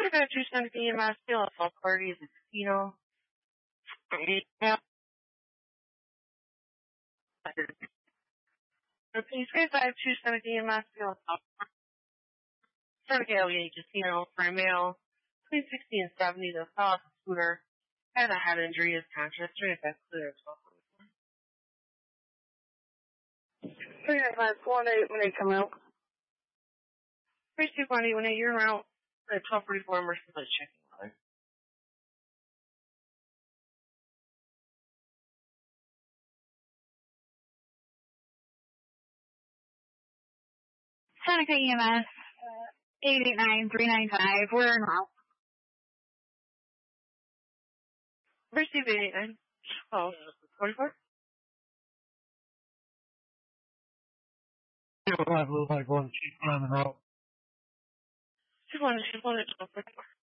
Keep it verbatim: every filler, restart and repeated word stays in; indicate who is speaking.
Speaker 1: What about two seventy in my still assault parties at casino? Yeah. Please three five two seventy in my still assault Fertigale Casino for a male between sixty and seventy that fell off a scooter, had a head injury, is conscious, three five clear as well. three nine five one eight when they come out. three two one eight when they you're out at twelve forty-four Mercedes checking line.
Speaker 2: Seneca E M S, uh, eight eight nine three nine five, we're in route.
Speaker 1: Receive eight eight nine. Oh, forty-four?
Speaker 3: Five, little five, one, she's on the route.
Speaker 1: She wanted, she wanted to